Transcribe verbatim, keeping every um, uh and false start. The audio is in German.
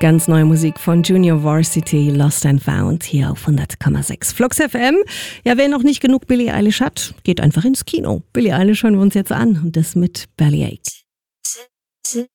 Ganz neue Musik von Junior Varsity, Lost and Found, hier auf hundert Komma sechs Flux F M. Ja, wer noch nicht genug Billie Eilish hat, geht einfach ins Kino. Billie Eilish hören wir uns jetzt an und das mit Bellyache.